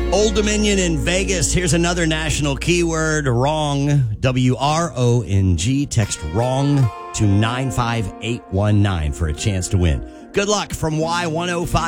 Old Dominion in Vegas. Here's another national keyword, wrong. W-R-O-N-G. Text wrong to 95819 for a chance to win. Good luck from Y105.